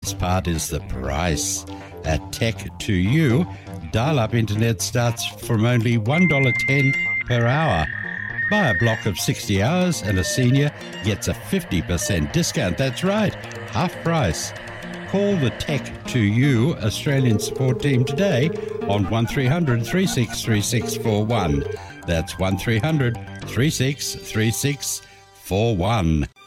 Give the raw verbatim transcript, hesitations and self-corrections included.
best part is the price. At Tech to You, dial-up internet starts from only one dollar ten per hour. Buy a block of sixty hours and a senior gets a fifty percent discount. That's right, half price. Call the Tech to You Australian support team today on one three hundred, three six three six four one. That's one three hundred, three six three six four one.